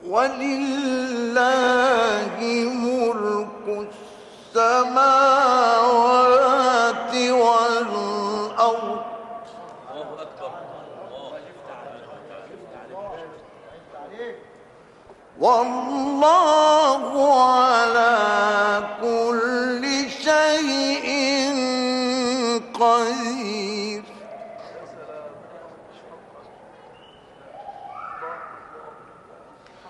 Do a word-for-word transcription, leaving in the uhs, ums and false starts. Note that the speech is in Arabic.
ولله ملك السماوات والأرض والله على كل شيء قدير.